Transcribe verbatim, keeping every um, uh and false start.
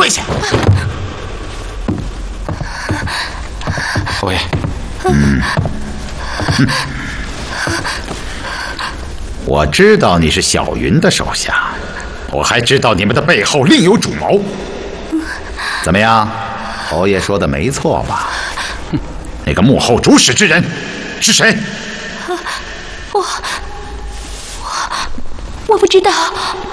下！侯爷，嗯， 哼，我知道你是小云的手下，我还知道你们的背后另有主谋。怎么样，侯爷说的没错吧？那个幕后主使之人是谁？ 我我我不知道。